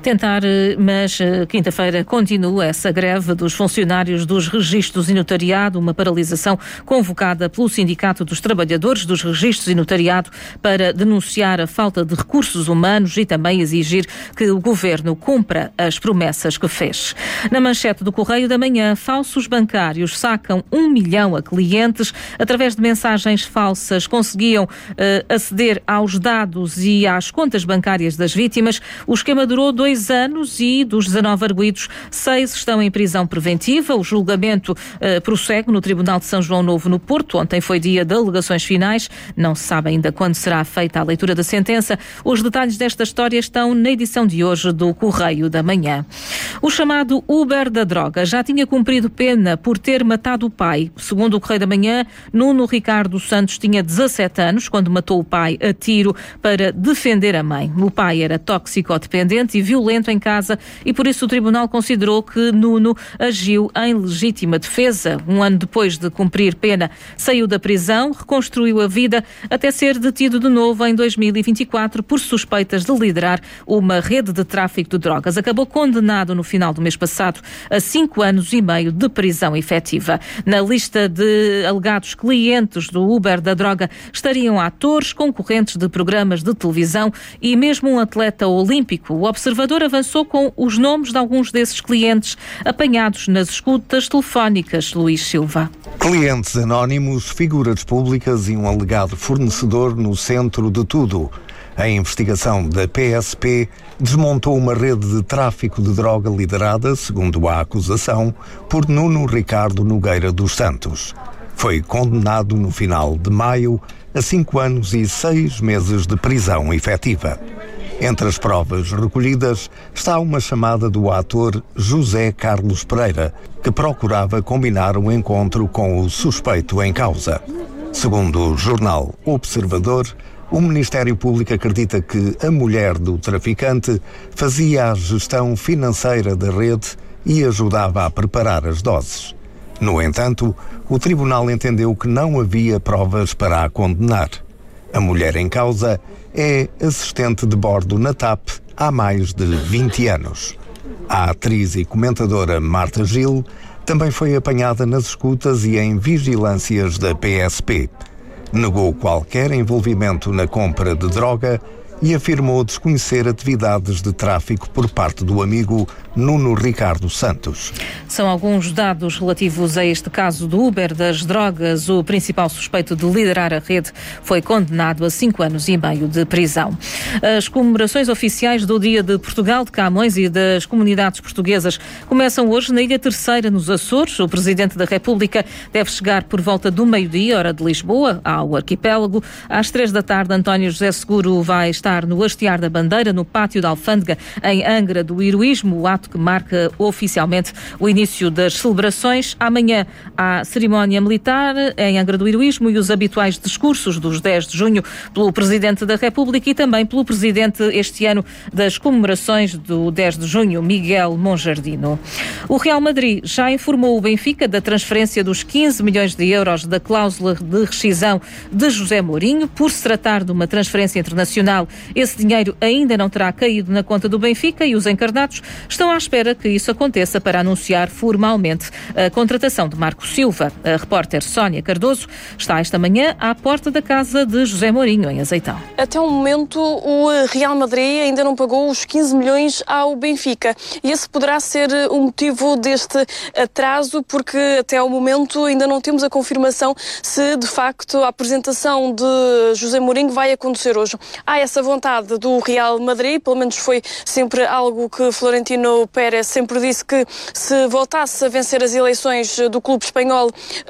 Mas quinta-feira continua essa greve dos funcionários dos registros e notariado, uma paralisação convocada pelo Sindicato dos Trabalhadores dos Registros e Notariado para denunciar a falta de recursos humanos e também exigir que o Governo cumpra as promessas que fez. Na manchete do Correio da Manhã, falsos bancários sacam 1 milhão a clientes. Através de mensagens falsas conseguiam aceder aos dados e às contas bancárias das vítimas. O esquema durou 2 anos e dos 19 arguidos, 6 estão em prisão preventiva. O julgamento prossegue no Tribunal de São João Novo, no Porto. Ontem foi dia de alegações finais. Não se sabe ainda quando será feita a leitura da sentença. Os detalhes desta história estão na edição de hoje do Correio da Manhã. O chamado Uber da droga já tinha cumprido pena por ter matado o pai. Segundo o Correio da Manhã, Nuno Ricardo Santos tinha 17 anos quando matou o pai a tiro para defender a mãe. O pai era toxicodependente e violento em casa e por isso o tribunal considerou que Nuno agiu em legítima defesa. 1 ano depois de cumprir pena, saiu da prisão, reconstruiu a vida até ser detido de novo em 2024 por suspeitas de liderar uma rede de tráfico de drogas. Acabou condenado no final do mês passado a 5 anos e meio de prisão efetiva. Na lista de alegados clientes do Uber da droga estariam atores, concorrentes de programas de televisão e mesmo um atleta olímpico. O Observador avançou com os nomes de alguns desses clientes apanhados nas escutas telefónicas. Luís Silva. Clientes anónimos, figuras públicas e um alegado fornecedor no centro de tudo. A investigação da PSP desmontou uma rede de tráfico de droga liderada, segundo a acusação, por Nuno Ricardo Nogueira dos Santos. Foi condenado no final de maio a 5 anos e 6 meses de prisão efetiva. Entre as provas recolhidas está uma chamada do ator José Carlos Pereira, que procurava combinar um encontro com o suspeito em causa. Segundo o jornal Observador, o Ministério Público acredita que a mulher do traficante fazia a gestão financeira da rede e ajudava a preparar as doses. No entanto, o tribunal entendeu que não havia provas para a condenar. A mulher em causa é assistente de bordo na TAP há mais de 20 anos. A atriz e comentadora Marta Gil também foi apanhada nas escutas e em vigilâncias da PSP. Negou qualquer envolvimento na compra de droga e afirmou desconhecer atividades de tráfico por parte do amigo Nuno Ricardo Santos. São alguns dados relativos a este caso do Uber das drogas. O principal suspeito de liderar a rede foi condenado a 5 anos e meio de prisão. As comemorações oficiais do Dia de Portugal, de Camões e das comunidades portuguesas começam hoje na Ilha Terceira, nos Açores. O Presidente da República deve chegar por volta do meio-dia, hora de Lisboa, ao arquipélago. Às 3 da tarde, António José Seguro vai estar no Hastear da Bandeira, no Pátio da Alfândega, em Angra do Heroísmo, o ato que marca oficialmente o início das celebrações. Amanhã há cerimónia militar em Angra do Heroísmo e os habituais discursos dos 10 de junho pelo Presidente da República e também pelo Presidente este ano das comemorações do 10 de junho, Miguel Monjardino. O Real Madrid já informou o Benfica da transferência dos 15 milhões de euros da cláusula de rescisão de José Mourinho. Por se tratar de uma transferência internacional, esse dinheiro ainda não terá caído na conta do Benfica e os encarnados estão à espera que isso aconteça para anunciar formalmente a contratação de Marco Silva. A repórter Sónia Cardoso está esta manhã à porta da casa de José Mourinho, em Azeitão. Até o momento, o Real Madrid ainda não pagou os 15 milhões ao Benfica. E esse poderá ser o motivo deste atraso, porque até ao momento ainda não temos a confirmação se, de facto, a apresentação de José Mourinho vai acontecer hoje. Há essa vontade do Real Madrid, pelo menos foi sempre algo que Florentino Pérez sempre disse, que se voltasse a vencer as eleições do clube espanhol,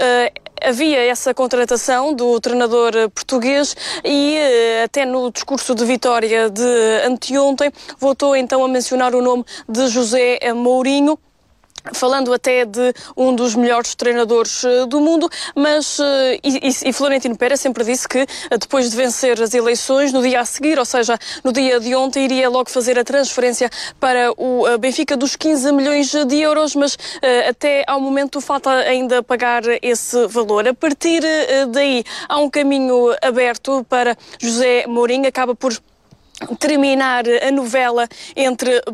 havia essa contratação do treinador português e até no discurso de vitória de anteontem voltou então a mencionar o nome de José Mourinho, falando até de um dos melhores treinadores do mundo, mas e Florentino Pérez sempre disse que depois de vencer as eleições, no dia a seguir, ou seja, no dia de ontem, iria logo fazer a transferência para o Benfica dos 15 milhões de euros, mas até ao momento falta ainda pagar esse valor. A partir daí há um caminho aberto para José Mourinho, acaba por terminar a novela entre